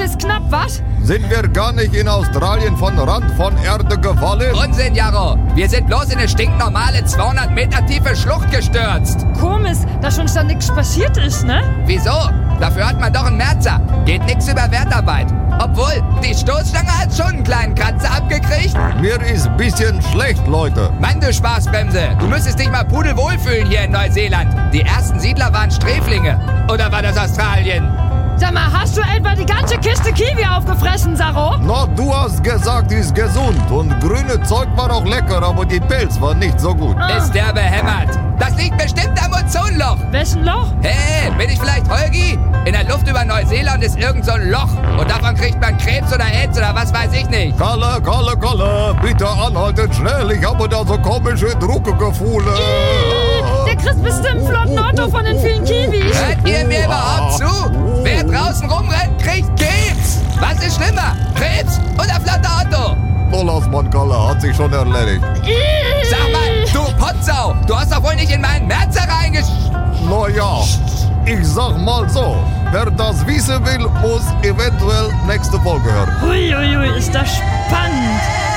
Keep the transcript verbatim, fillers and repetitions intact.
ist knapp, was? Sind wir gar nicht in Australien von Rand von Erde gefallen? Unsinn, Jaro. Wir sind bloß in eine stinknormale zweihundert Meter tiefe Schlucht gestürzt. Komisch, dass uns da nichts passiert ist, ne? Wieso? Dafür hat man doch einen Merzer. Geht nix über Wertarbeit. Obwohl, die Stoßstange hat schon einen kleinen Kratzer abgekriegt. Mir ist ein bisschen schlecht, Leute. Mann, du Spaßbremse. Du müsstest dich mal pudelwohl fühlen hier in Neuseeland. Die ersten Siedler waren Sträflinge. Oder war das Australien? Sag mal, hast du etwa die ganze Kiste Kiwi aufgefressen, Saro? Na, du hast gesagt, ist gesund. Und grüne Zeug war auch lecker, aber die Pilz war nicht so gut. Ah. Ist der behämmert. Das liegt bestimmt am Ozonloch. Wessen Loch? Hey, bin ich vielleicht Holgi? In der Luft über Neuseeland ist irgend so ein Loch. Und davon kriegt man Krebs oder AIDS oder was weiß ich nicht. Kalle, Kalle, Kalle, bitte anhalten schnell. Ich habe da so komische Druckgefühle. Der kriegt bestimmt einen flotten Otto von den vielen Kiwis. Hört ihr mir überhaupt zu? Wer draußen rumrennt, kriegt Krebs. Was ist schlimmer? Krebs oder flotter Otto? So, lass mal, Kalle, hat sich schon erledigt. Sag mal, du Potsau, du hast doch wohl nicht in meinen Merzer reingesch... Na ja, ich sag mal so, wer das wissen will, muss eventuell nächste Folge hören. Hui, hui, hui, ist das spannend.